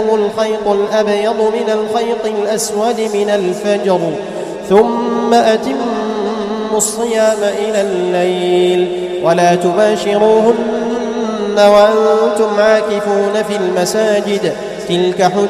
الخيط الأبيض من الخيط الأسود من الفجر ثم أتموا الصيام إلى الليل ولا تباشروهن وأنتم عاكفون في المساجد تلك حدود